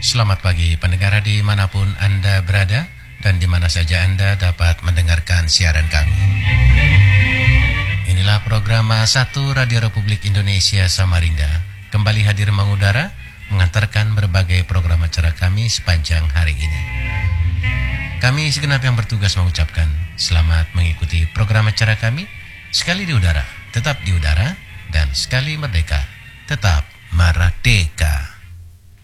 Selamat pagi pendengar dimanapun Anda berada dan di mana saja Anda dapat mendengarkan siaran kami. Inilah program 1 Radio Republik Indonesia Samarinda kembali hadir mengudara mengantarkan berbagai program acara kami sepanjang hari ini. Kami segenap yang bertugas mengucapkan selamat mengikuti program acara kami, sekali di udara, tetap di udara, dan sekali merdeka, tetap merdeka.